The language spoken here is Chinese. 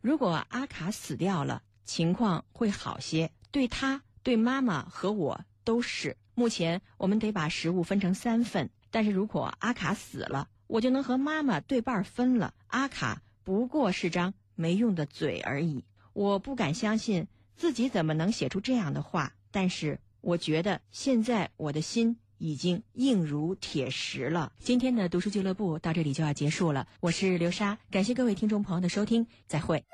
如果阿卡死掉了，情况会好些，对他、对妈妈和我都是。目前我们得把食物分成3份，但是如果阿卡死了，我就能和妈妈对半分了。阿卡不过是张没用的嘴而已。我不敢相信自己怎么能写出这样的话，但是我觉得现在我的心已经硬如铁石了。今天的读书俱乐部到这里就要结束了，我是刘莎，感谢各位听众朋友的收听，再会。